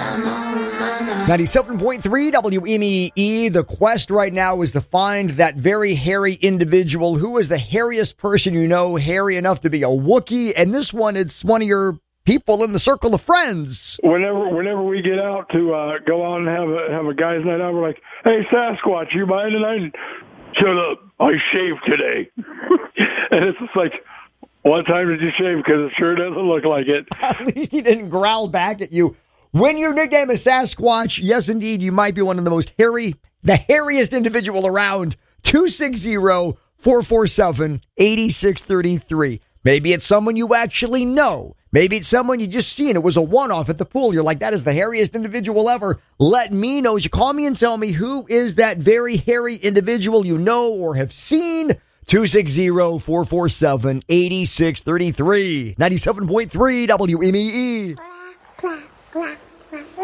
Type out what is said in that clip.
97.3 WMEE. The quest right now is to find that very hairy individual. Who is the hairiest person you know, hairy enough to be a Wookiee? And this one, it's one of your people in the circle of friends. Whenever we get out to go out and have a guys' night out, we're like, "Hey, Sasquatch, you mind tonight?" "Shut up! I shaved today." And it's just like, what time did you shave? Because it sure doesn't look like it. At least he didn't growl back at you. When your nickname is Sasquatch, yes, indeed, you might be one of the hairiest individual around. 260-447-8633. Maybe it's someone you actually know. Maybe it's someone you just seen. It was a one-off at the pool. You're like, that is the hairiest individual ever. Let me know. You call me and tell me who is that very hairy individual you know or have seen. 260-447-8633. 97.3 WMEE.